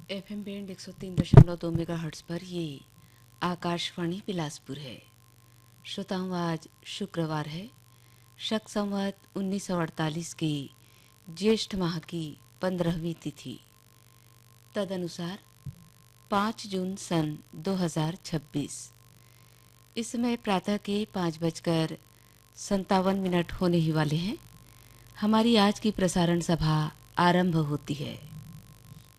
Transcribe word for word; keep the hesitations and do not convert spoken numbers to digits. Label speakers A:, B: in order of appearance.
A: F M band एक सौ तीन दशमलव दो मेगा हर्ट्स पर ये आकाशवाणी बिलासपुर है। श्रोताओं, आज शुक्रवार है, शक संवत उन्नीस सौ अड़तालीस की ज्येष्ठ माह की पंद्रहवीं तिथि, तदनुसार पाँच जून सन दो हजार छब्बीस। इस समय प्रातः के पाँच बजकर संतावन मिनट होने ही वाले हैं। हमारी आज की प्रसारण सभा आरंभ होती है।